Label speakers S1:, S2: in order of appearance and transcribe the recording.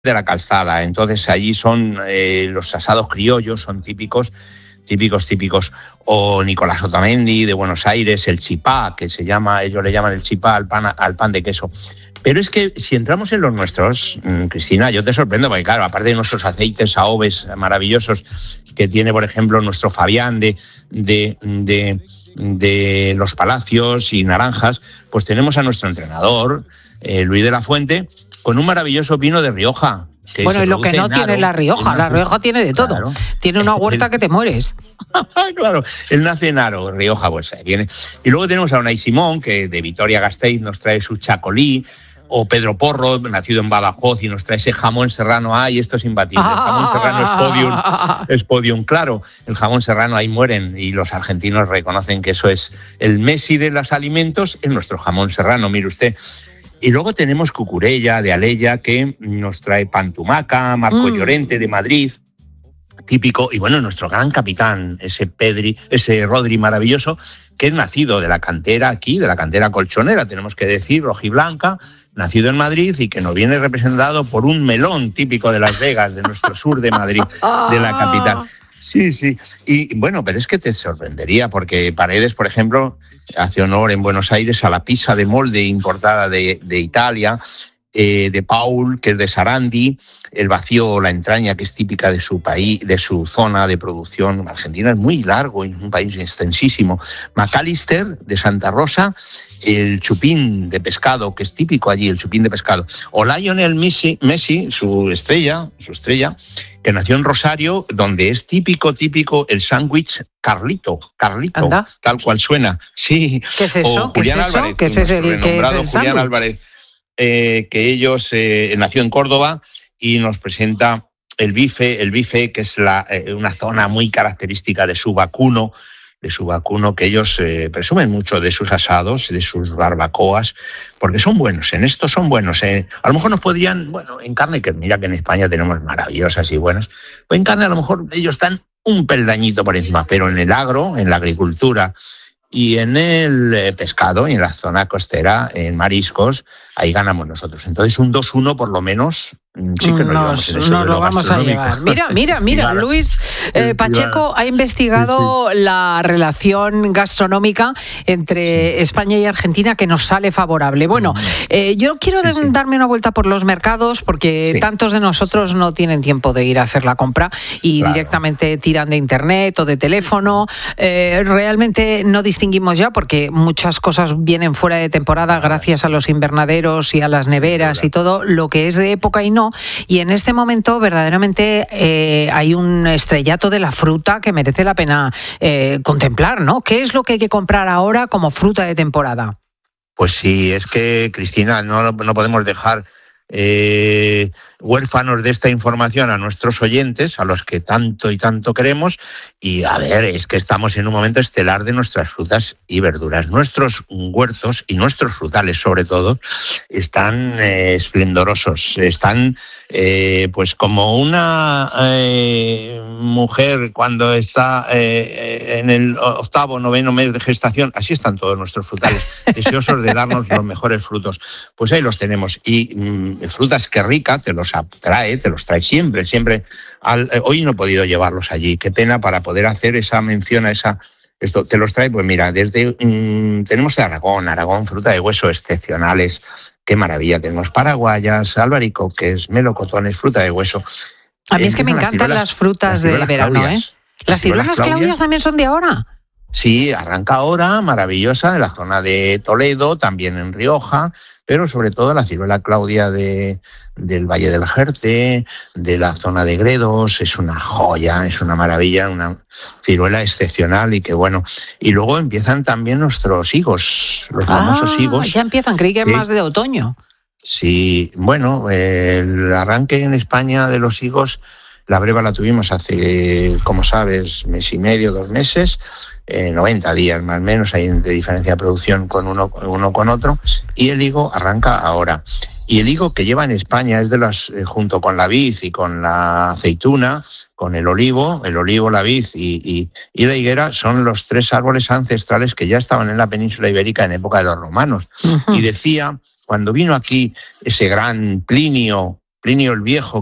S1: de la Calzada. Entonces allí son los asados criollos, son típicos. O Nicolás Otamendi de Buenos Aires, el chipá, que se llama, ellos le llaman el chipá al pan de queso. Pero es que si entramos en los nuestros, Cristina, yo te sorprendo, porque claro, aparte de nuestros aceites AOVES maravillosos que tiene, por ejemplo, nuestro Fabián de los Palacios y Naranjas, pues tenemos a nuestro entrenador, Luis de la Fuente, con un maravilloso vino de Rioja.
S2: Bueno, y lo que no tiene La Rioja tiene de todo. Claro. Tiene una huerta que te mueres.
S1: Claro, él nace en Haro, Rioja, pues viene. Y luego tenemos a Unai Simón, que de Vitoria-Gasteiz nos trae su chacolí, o Pedro Porro, nacido en Badajoz, y nos trae ese jamón serrano. ¡Ay, esto es imbatible! El jamón serrano es podium, claro. El jamón serrano, ahí mueren, y los argentinos reconocen que eso es el Messi de los alimentos, es nuestro jamón serrano, mire usted. Y luego tenemos Cucurella, de Alella, que nos trae Pantumaca, Marco Llorente, de Madrid, típico. Y bueno, nuestro gran capitán, ese Rodri maravilloso, que es nacido de la cantera aquí, de la cantera colchonera, tenemos que decir, rojiblanca, nacido en Madrid y que nos viene representado por un melón típico de Las Vegas, de nuestro sur de Madrid, de la capital. Sí. Y bueno, pero es que te sorprendería, porque Paredes, por ejemplo, hace honor en Buenos Aires a la pizza de molde importada de Italia, de Paul, que es de Sarandi, el vacío, la entraña, que es típica de su país, de su zona de producción. Argentina es muy largo y un país extensísimo. McAllister, de Santa Rosa, el chupín de pescado, que es típico allí, el chupín de pescado. O Lionel Messi, su estrella, que nació en Rosario, donde es típico el sándwich Carlito,
S2: ¿anda?
S1: Tal cual suena. Sí.
S2: ¿Qué es eso?
S1: O Julián Álvarez,
S2: ¿Qué es el
S1: Julián
S2: sándwich?
S1: Álvarez, que ellos nació en Córdoba y nos presenta el bife, que es una zona muy característica de su vacuno, que ellos presumen mucho de sus asados, de sus barbacoas, porque son buenos, en esto son buenos. A lo mejor nos podrían, en carne, que mira que en España tenemos maravillosas y buenas, pues en carne a lo mejor ellos están un peldañito por encima, pero en el agro, en la agricultura y en el pescado y en la zona costera, en mariscos, ahí ganamos nosotros. Entonces un 2-1 por lo menos sí que nos
S2: lo vamos a llevar. Mira, Luis Pacheco ha investigado la relación gastronómica entre España y Argentina, que nos sale favorable. Bueno, yo quiero darme una vuelta por los mercados, porque tantos de nosotros no tienen tiempo de ir a hacer la compra y directamente tiran de internet o de teléfono. Realmente no distinguimos ya, porque muchas cosas vienen fuera de temporada gracias a los invernaderos y a las neveras y todo, lo que es de época y no. Y en este momento verdaderamente hay un estrellato de la fruta que merece la pena contemplar, ¿no? ¿Qué es lo que hay que comprar ahora como fruta de temporada?
S1: Pues sí, es que, Cristina, no podemos dejar huérfanos de esta información a nuestros oyentes, a los que tanto y tanto queremos. Y a ver, es que estamos en un momento estelar de nuestras frutas y verduras. Nuestros huertos y nuestros frutales, sobre todo, están esplendorosos. Están pues como una mujer cuando está en el 8º, 9º mes de gestación. Así están todos nuestros frutales, deseosos de darnos los mejores frutos. Pues ahí los tenemos. Y Frutas Qué Rica te los trae siempre. Hoy no he podido llevarlos allí, qué pena, para poder hacer esa mención a esto. Te los trae, pues mira, tenemos de Aragón, fruta de hueso excepcionales, qué maravilla. Tenemos paraguayas, albaricoques, melocotones, fruta de hueso.
S2: A mí es que me encantan las frutas de verano, ¿Las ciruelas Claudias también son de ahora?
S1: Sí, arranca ahora, maravillosa, en la zona de Toledo, también en Rioja, pero sobre todo la ciruela Claudia del Valle del Jerte, de la zona de Gredos, es una joya, es una maravilla, una ciruela excepcional y que bueno. Y luego empiezan también nuestros higos, los famosos higos.
S2: Ya empiezan, creí que es más de otoño.
S1: Sí, bueno, el arranque en España de los higos, la breva la tuvimos hace, como sabes, mes y medio, 2 meses, 90 días más o menos, hay de diferencia de producción con uno con otro, y el higo arranca ahora. Y el higo que lleva en España es de las, junto con la vid y con la aceituna, con el olivo, la vid y la higuera, son los 3 árboles ancestrales que ya estaban en la península ibérica en época de los romanos. Uh-huh. Y decía, cuando vino aquí ese gran Plinio, Plinio el Viejo,